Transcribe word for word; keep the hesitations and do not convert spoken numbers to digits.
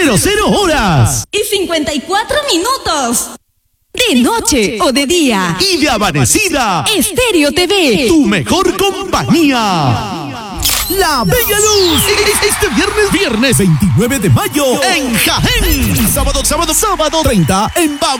cero horas. Y cincuenta y cuatro minutos. De noche o de día. Y de amanecida. Estéreo T V. Tu mejor compañía. La Bella Luz. Este viernes, viernes veintinueve de mayo. En Jaén. Sábado, sábado, sábado treinta en Bau.